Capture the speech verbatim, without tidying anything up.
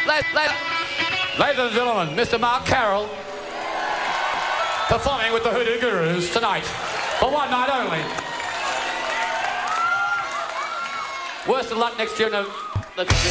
Ladies and gentlemen, Mister Mark Carroll performing with the Hoodoo Gurus tonight for one night only. Worse than luck next year. No.